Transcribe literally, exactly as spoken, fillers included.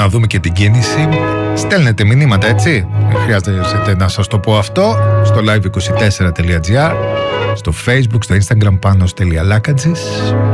να δούμε και την κίνηση. Στέλνετε μηνύματα, έτσι. Δεν χρειάζεται να σας το πω αυτό. Στο live είκοσι τέσσερα τελεία τζι άρ, στο Facebook, στο Instagram, Panos.Lakatzis.